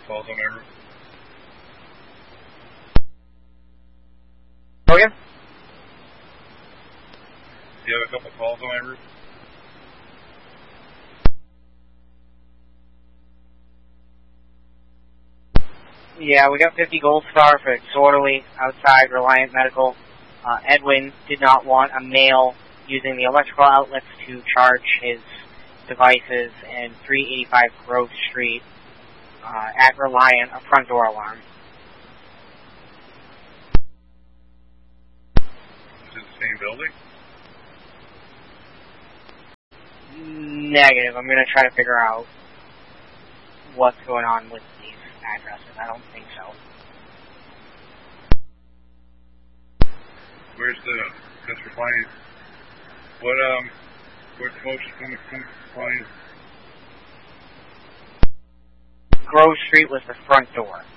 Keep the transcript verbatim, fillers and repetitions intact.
calls on my roof? Oh, yeah? Do you have a couple calls on my roof? Yeah, we got fifty Gold Star for disorderly outside Reliant Medical. Uh, Edwin did not want a male using the electrical outlets to charge his devices, and three eighty-five Grove Street uh, at Reliant, a front door alarm. Is it the same building? Negative. I'm going to try to figure out what's going on with these addresses. I don't think so. Where's the Mister Client? What, um, where's the motion from the client? Grove Street was the front door.